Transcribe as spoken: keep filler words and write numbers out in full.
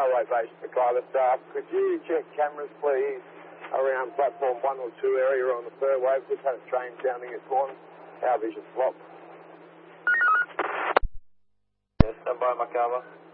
railway base, Mackay staff. Could you check cameras, please, around platform one or two area on the fairway? We've had a train sounding at Swan. Our vision's blocked. Yes, stand by, Mackay.